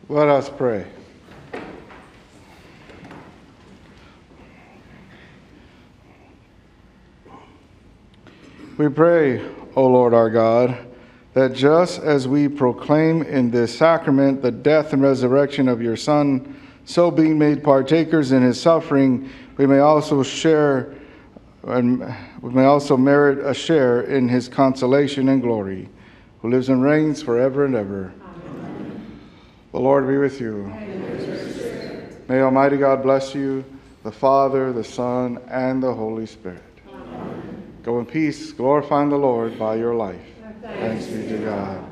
Let us pray. We pray, O Lord our God, that just as we proclaim in this sacrament the death and resurrection of your Son, so being made partakers in his suffering, we may also share and we may also merit a share in his consolation and glory, who lives and reigns forever and ever. Amen. The Lord be with you. May Almighty God bless you, the Father, the Son, and the Holy Spirit. Amen. Go in peace, glorifying the Lord by your life. Thanks be to God.